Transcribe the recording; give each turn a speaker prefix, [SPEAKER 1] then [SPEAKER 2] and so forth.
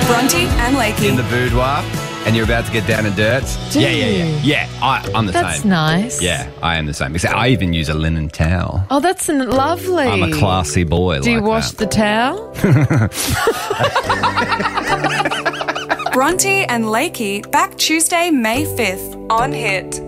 [SPEAKER 1] Bronte and Lakey.
[SPEAKER 2] In the boudoir and you're about to get down and dirt.
[SPEAKER 3] Do
[SPEAKER 2] Yeah.
[SPEAKER 3] you?
[SPEAKER 2] Yeah, I'm the
[SPEAKER 3] That's
[SPEAKER 2] same.
[SPEAKER 3] nice.
[SPEAKER 2] Yeah, I am the same. Except I even use a linen towel.
[SPEAKER 3] Oh, that's lovely.
[SPEAKER 2] I'm a classy boy.
[SPEAKER 3] Do you wash the towel?
[SPEAKER 1] Bronte and Lakey back Tuesday, May 5th on Hit.